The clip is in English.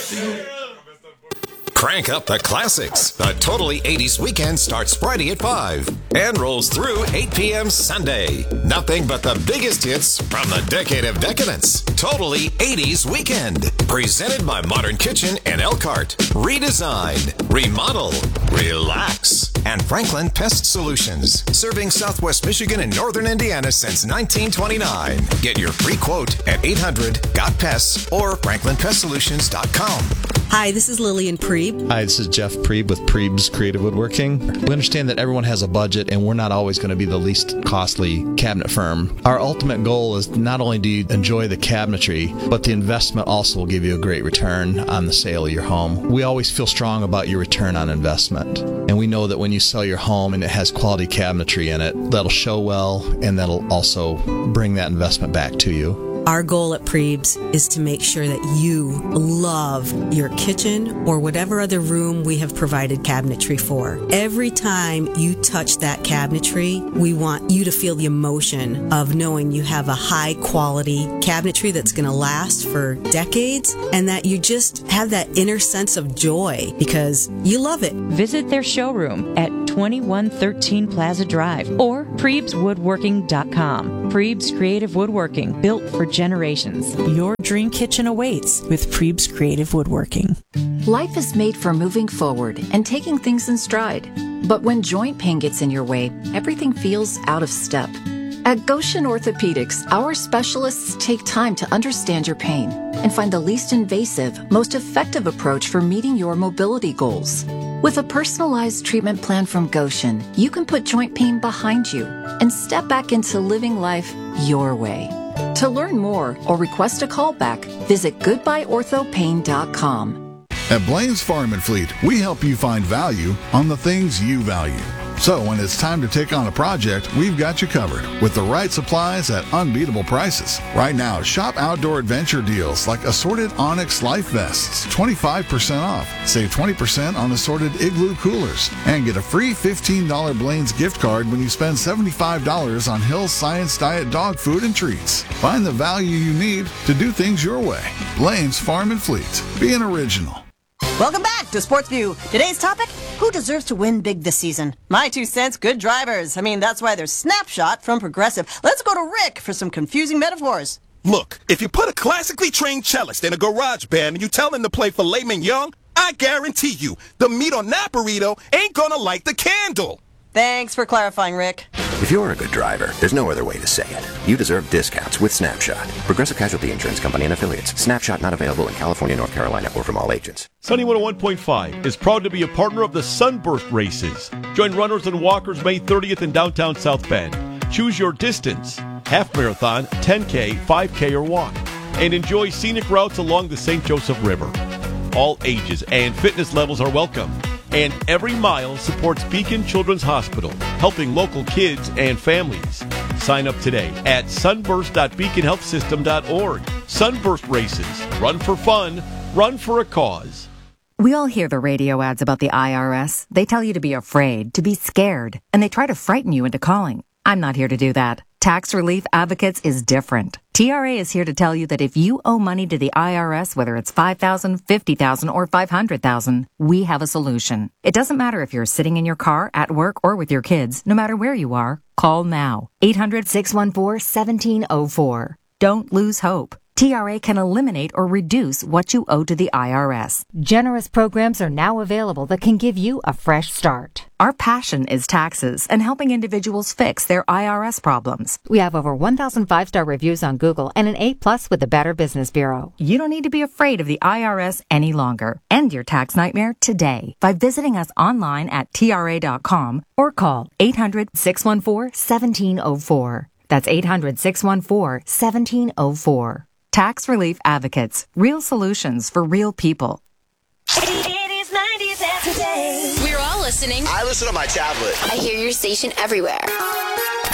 Crank up the classics. The Totally 80s Weekend starts Friday at 5 and rolls through 8 p.m. Sunday. Nothing but the biggest hits from the decade of decadence. Totally 80s Weekend. Presented by Modern Kitchen and Elkhart. Redesign, remodel, relax. And Franklin Pest Solutions. Serving Southwest Michigan and Northern Indiana since 1929. Get your free quote at 800-GOT-PESTS or franklinpestsolutions.com. Hi, this is Lillian Preeb. Hi, this is Jeff Preeb with Preeb's Creative Woodworking. We understand that everyone has a budget and we're not always going to be the least costly cabinet firm. Our ultimate goal is not only do you enjoy the cabinetry, but the investment also will give you a great return on the sale of your home. We always feel strong about your return on investment. And we know that when you sell your home and it has quality cabinetry in it, that'll show well and that'll also bring that investment back to you. Our goal at Preeb's is to make sure that you love your kitchen or whatever other room we have provided cabinetry for. Every time you touch that cabinetry, we want you to feel the emotion of knowing you have a high quality cabinetry that's going to last for decades and that you just have that inner sense of joy because you love it. Visit their showroom at 2113 Plaza Drive or PreebsWoodworking.com. Preeb's Creative Woodworking, built for generations. Your dream kitchen awaits with Preeb's Creative Woodworking. Life is made for moving forward and taking things in stride. But when joint pain gets in your way, everything feels out of step. At Goshen Orthopedics, our specialists take time to understand your pain and find the least invasive, most effective approach for meeting your mobility goals. With a personalized treatment plan from Goshen, you can put joint pain behind you and step back into living life your way. To learn more or request a callback, visit goodbyeorthopain.com. At Blaine's Farm and Fleet, we help you find value on the things you value. So when it's time to take on a project, we've got you covered with the right supplies at unbeatable prices. Right now, shop outdoor adventure deals like assorted Onyx life vests, 25% off. Save 20% on assorted Igloo coolers. And get a free $15 Blaine's gift card when you spend $75 on Hill's Science Diet dog food and treats. Find the value you need to do things your way. Blaine's Farm and Fleet. Be an original. Welcome back to Sports View. Today's topic, who deserves to win big this season? My 2 cents, good drivers. I mean, that's why there's Snapshot from Progressive. Let's go to Rick for some confusing metaphors. Look, if you put a classically trained cellist in a garage band and you tell him to play filet mignon, I guarantee you, the meat on that burrito ain't gonna light the candle. Thanks for clarifying, Rick. If you're a good driver, there's no other way to say it. You deserve discounts with Snapshot. Progressive Casualty Insurance Company and Affiliates. Snapshot not available in California, North Carolina, or from all agents. Sunny 101.5 is proud to be a partner of the Sunburst Races. Join runners and walkers May 30th in downtown South Bend. Choose your distance, half marathon, 10K, 5K, or walk, and enjoy scenic routes along the St. Joseph River. All ages and fitness levels are welcome. And every mile supports Beacon Children's Hospital, helping local kids and families. Sign up today at sunburst.beaconhealthsystem.org. Sunburst Races. Run for fun. Run for a cause. We all hear the radio ads about the IRS. They tell you to be afraid, to be scared, and they try to frighten you into calling. I'm not here to do that. Tax Relief Advocates is different. TRA is here to tell you that if you owe money to the IRS, whether it's $5,000, $50,000, or $500,000, we have a solution. It doesn't matter if you're sitting in your car, at work, or with your kids. No matter where you are, call now. 800-614-1704. Don't lose hope. TRA can eliminate or reduce what you owe to the IRS. Generous programs are now available that can give you a fresh start. Our passion is taxes and helping individuals fix their IRS problems. We have over 1,000 5-star reviews on Google and an A+ with the Better Business Bureau. You don't need to be afraid of the IRS any longer. End your tax nightmare today by visiting us online at TRA.com or call 800-614-1704. That's 800-614-1704. Tax Relief Advocates. Real solutions for real people. 80s, 90s, and today. We're all listening. I listen on my tablet. I hear your station everywhere.